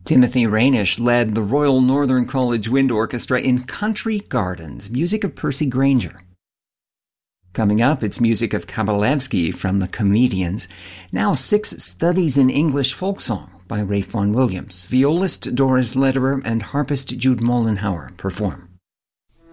Timothy Rainish led the Royal Northern College Wind Orchestra in Country Gardens, music of Percy Grainger. Coming up, it's music of Kabalevsky from The Comedians. Now 6 studies in English folk song by Ralph Vaughan Williams. Violist Doris Lederer and harpist Jude Mollenhauer perform.